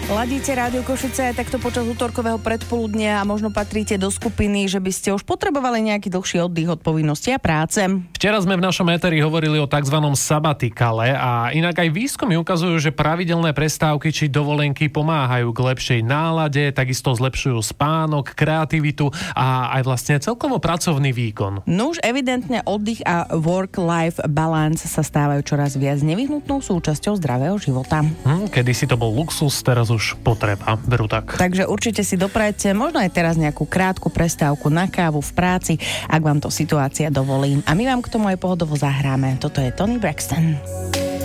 Ladíte Rádio Košice takto počas útorkového predpoludnia a možno patríte do skupiny, že by ste už potrebovali nejaký dlhší oddych od povinnosti a práce. Včera sme v našom éteri hovorili o tzv. Sabatikale a inak aj výskumy ukazujú, že pravidelné prestávky či dovolenky pomáhajú k lepšej nálade, takisto zlepšujú spánok, kreativitu a aj vlastne celkovo pracovný výkon. No už evidentne oddych a work-life balance sa stávajú čoraz viac nevyhnutnou súčasťou zdravého života. Kedysi to bol luxus, teraz už potreba, veru tak. Takže určite si doprajte možno aj teraz nejakú krátku prestávku na kávu v práci, ak vám to situácia dovolí. A my vám k tomu aj pohodovo zahráme. Toto je Toni Braxton.